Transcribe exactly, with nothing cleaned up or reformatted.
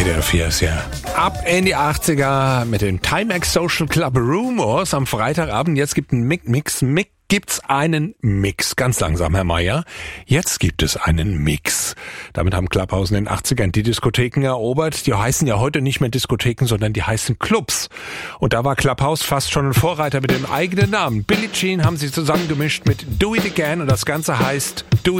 E D R vier ist ja ab in die achtziger mit dem Timex Social Club Rumors am Freitagabend. Jetzt gibt ein Mix, Mix, Mix. Gibt's einen Mix. Ganz langsam, Herr Meier. Jetzt gibt es einen Mix. Damit haben Clubhouse in den achtzigern die Diskotheken erobert. Die heißen ja heute nicht mehr Diskotheken, sondern die heißen Clubs. Und da war Clubhouse fast schon ein Vorreiter mit dem eigenen Namen. Billie Jean haben sie zusammengemischt mit Do It Again und das Ganze heißt Do It